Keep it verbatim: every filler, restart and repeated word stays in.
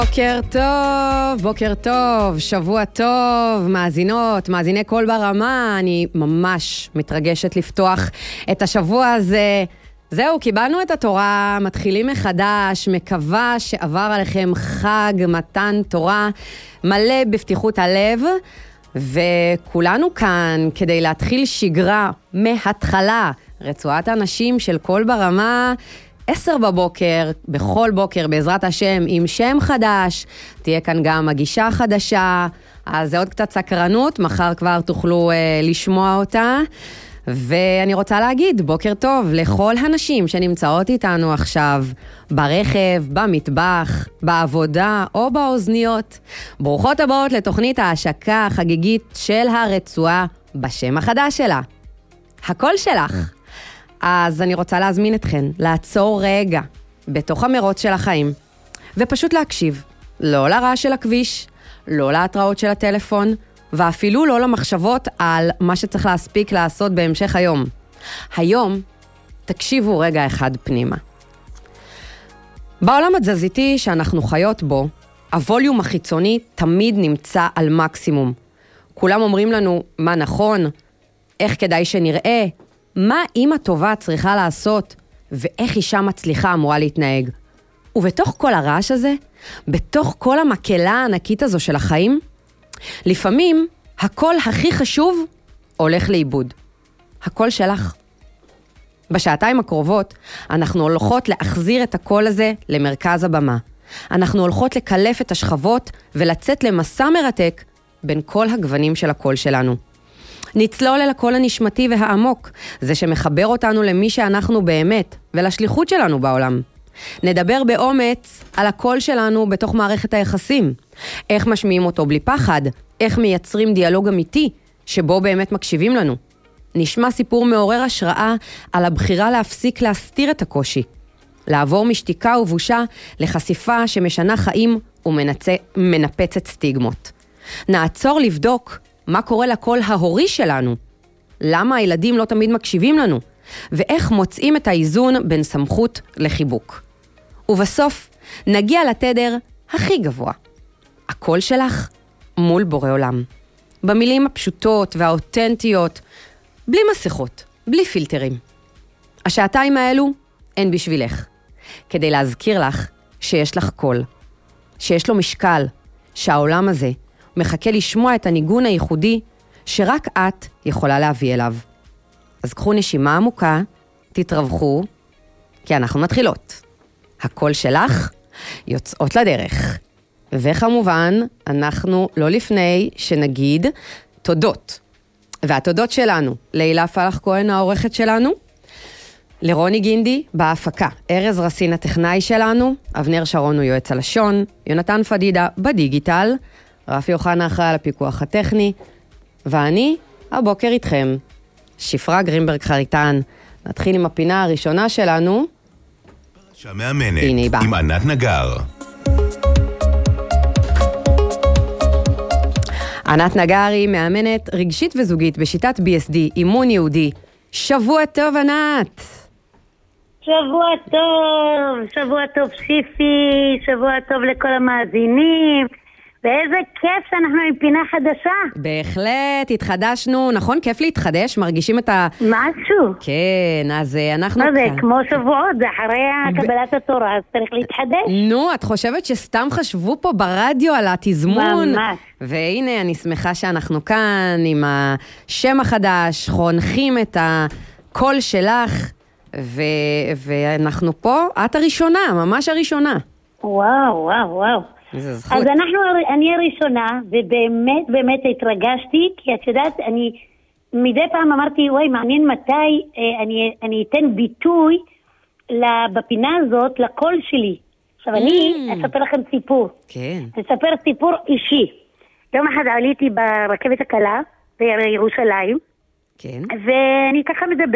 בוקר טוב, בוקר טוב, שבוע טוב, מאזינות, מאזיני קול ברמה, אני ממש מתרגשת לפתוח את השבוע הזה. זהו, קיבלנו את התורה, מתחילים מחדש, מקווה שעבר עליכם חג מתן תורה מלא בפתיחות הלב, וכולנו כאן כדי להתחיל שגרה מההתחלה, רצועת הנשים של קול ברמה, עשר בבוקר, בכל בוקר, בעזרת השם, עם שם חדש, תהיה כאן גם הגישה חדשה, אז זה עוד קצת סקרנות, מחר כבר תוכלו אה, לשמוע אותה, ואני רוצה להגיד, בוקר טוב לכל הנשים שנמצאות איתנו עכשיו, ברכב, במטבח, בעבודה או באוזניות. ברוכות הבאות לתוכנית ההשקה החגיגית של הרצועה בשם החדש שלה. הקול שלך. אז אני רוצה להזמין אתכן, לעצור רגע בתוך המרוץ של החיים, ופשוט להקשיב, לא לרעש של הכביש, לא להתראות של הטלפון, ואפילו לא למחשבות על מה שצריך להספיק לעשות בהמשך היום. היום, תקשיבו רגע אחד פנימה. בעולם התזזיתי שאנחנו חיות בו, הווליום החיצוני תמיד נמצא על מקסימום. כולם אומרים לנו מה נכון, איך כדאי שנראה, מה אמא טובה צריכה לעשות, ואיך אישה מצליחה אמורה להתנהג. ובתוך כל הרעש הזה, בתוך כל המקלה הענקית הזו של החיים, לפעמים הקול הכי חשוב הולך לאיבוד. הקול שלך. בשעתיים הקרובות אנחנו הולכות להחזיר את הקול הזה למרכז הבמה. אנחנו הולכות לקלף את השכבות ולצאת למסע מרתק בין כל הגוונים של הקול שלנו. נצלול אל הקול הנשמתי והעמוק, זה שמחבר אותנו למי שאנחנו באמת ולשליחות שלנו בעולם. נדבר באומץ על הקול שלנו בתוך מערכת היחסים. איך משמיעים אותו בלי פחד, איך מייצרים דיאלוג אמיתי שבו באמת מקשיבים לנו. נשמע סיפור מעורר השראה על הבחירה להפסיק להסתיר את הקושי. לעבור משתיקה ובושה לחשיפה שמשנה חיים ומנפצת סטיגמות. נעצור לבדוק מה קורה לקול ההורי שלנו, למה הילדים לא תמיד מקשיבים לנו, ואיך מוצאים את האיזון בין סמכות לחיבוק. ובסוף נגיע לתדר הכי גבוה, הקול שלך מול בורא עולם. במילים הפשוטות והאותנטיות, בלי מסכות, בלי פילטרים. השעתיים האלו הן בשבילך, כדי להזכיר לך שיש לך קול, שיש לו משקל, שהעולם הזה מחכה לשמוע את הניגון הייחודי שרק את יכולה להביא אליו. אז קחו נשימה עמוקה, תתרווחו, כי אנחנו מתחילות. הקול שלך יוצאות לדרך. וכמובן, אנחנו לא לפני שנגיד תודות. והתודות שלנו, לילה פלח כהן העורכת שלנו, לרוני גינדי בהפקה, ארז רסין הטכנאי שלנו, אבנר שרון הוא יועץ הלשון, יונתן פדידה בדיגיטל, רפי אוחנה אחראי על הפיקוח הטכני, ואני הבוקר איתכם, שפרה גרינברג חריטן. נתחיל עם הפינה הראשונה שלנו. פרשה מאמנת עם ענת נגר. ענת נגר היא מאמנת רגשית וזוגית בשיטת בי אס די, אימון יהודי. שבוע טוב ענת. שבוע טוב, שבוע טוב שיפי, שבוע טוב לכל המאזינים. ואיזה כיף שאנחנו עם פינה חדשה. בהחלט, התחדשנו, נכון? כיף להתחדש, מרגישים את ה... משהו. כן, אז אנחנו... מה זה, כמו שבועות, זה אחרי קבלת התורה, אז צריך להתחדש. נו, את חושבת שסתם חשבו פה ברדיו על התזמון? ממש. והנה, אני שמחה שאנחנו כאן עם השם החדש, חונכים את הקול שלך, ו... ואנחנו פה, את הראשונה, ממש הראשונה. וואו, וואו, וואו. אז אנחנו, אני הראשונה, ובאמת באמת התרגשתי, כי את יודעת, אני מדי פעם אמרתי, וואי, מעניין מתי אני, אני אתן ביטוי בפינה הזאת לקול שלי. עכשיו, אני אספר לכם סיפור. כן. אספר סיפור אישי. יום אחד עליתי ברכבת הקלה בירושלים, כן. ואני ככה מדבר.